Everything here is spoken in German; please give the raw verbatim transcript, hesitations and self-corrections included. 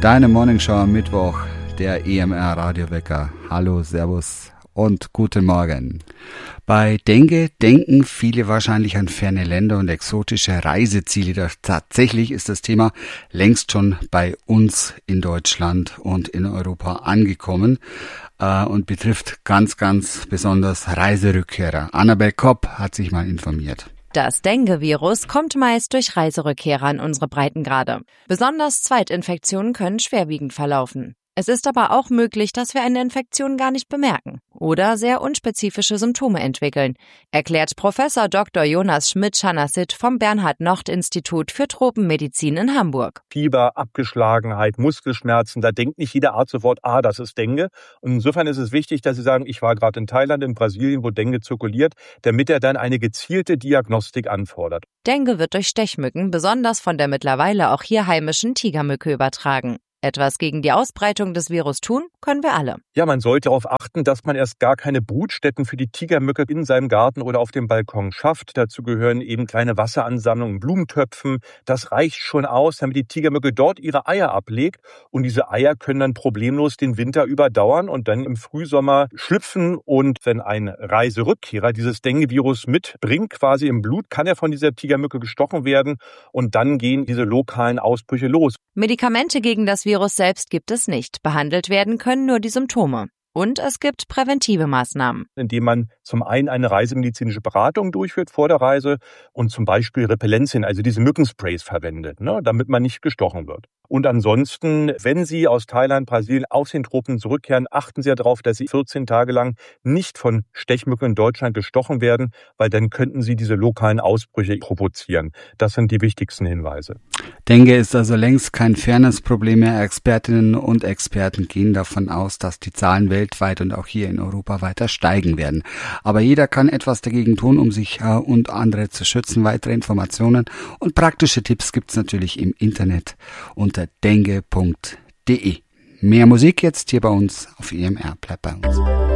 Deine Morningshow am Mittwoch, der E M R Radiowecker. Hallo, Servus und guten Morgen. Bei Dengue denken viele wahrscheinlich an ferne Länder und exotische Reiseziele. Doch tatsächlich ist das Thema längst schon bei uns in Deutschland und in Europa angekommen äh, und betrifft ganz, ganz besonders Reiserückkehrer. Annabel Kopp hat sich mal informiert. Das Dengue-Virus kommt meist durch Reiserückkehrer in unsere Breitengrade. Besonders Zweitinfektionen können schwerwiegend verlaufen. Es ist aber auch möglich, dass wir eine Infektion gar nicht bemerken oder sehr unspezifische Symptome entwickeln, erklärt Professor Doktor Jonas Schmidt-Schanassit vom Bernhard-Nocht-Institut für Tropenmedizin in Hamburg. Fieber, Abgeschlagenheit, Muskelschmerzen, da denkt nicht jeder Arzt sofort, ah, das ist Dengue. Und insofern ist es wichtig, dass Sie sagen, ich war gerade in Thailand, in Brasilien, wo Dengue zirkuliert, damit er dann eine gezielte Diagnostik anfordert. Dengue wird durch Stechmücken, besonders von der mittlerweile auch hier heimischen Tigermücke, übertragen. Etwas gegen die Ausbreitung des Virus tun können wir alle. Ja, man sollte darauf achten, dass man erst gar keine Brutstätten für die Tigermücke in seinem Garten oder auf dem Balkon schafft. Dazu gehören eben kleine Wasseransammlungen, Blumentöpfen. Das reicht schon aus, damit die Tigermücke dort ihre Eier ablegt. Und diese Eier können dann problemlos den Winter überdauern und dann im Frühsommer schlüpfen. Und wenn ein Reiserückkehrer dieses Dengue-Virus mitbringt, quasi im Blut, kann er von dieser Tigermücke gestochen werden. Und dann gehen diese lokalen Ausbrüche los. Medikamente gegen das Virus selbst gibt es nicht. Behandelt werden können nur die Symptome. Und es gibt präventive Maßnahmen. Indem man zum einen eine reisemedizinische Beratung durchführt vor der Reise und zum Beispiel Repellenzien, also diese Mückensprays verwendet, ne, damit man nicht gestochen wird. Und ansonsten, wenn Sie aus Thailand, Brasilien, aus den Tropen zurückkehren, achten Sie darauf, dass Sie vierzehn Tage lang nicht von Stechmücken in Deutschland gestochen werden, weil dann könnten Sie diese lokalen Ausbrüche provozieren. Das sind die wichtigsten Hinweise. Dengue ist also längst kein fernes Problem mehr. Expertinnen und Experten gehen davon aus, dass die Zahlen weltweit und auch hier in Europa weiter steigen werden. Aber jeder kann etwas dagegen tun, um sich und andere zu schützen. Weitere Informationen und praktische Tipps gibt's natürlich im Internet unter dengue punkt de. Mehr Musik jetzt hier bei uns auf E M R. Bleibt bei uns.